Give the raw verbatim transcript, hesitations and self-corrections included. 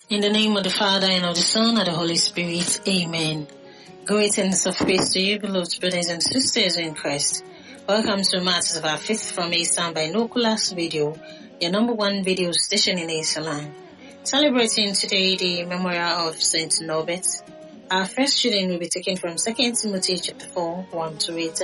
In the name of the Father, and of the Son, and of the Holy Spirit. Amen. Greetings of peace to you, beloved brothers and sisters in Christ. Welcome to Matters of Our Faith from Eastern Binoculars Video, your number one video station in Islam. Celebrating today the memorial of Saint Norbert. Our first reading will be taken from Second Timothy chapter four, one to eight.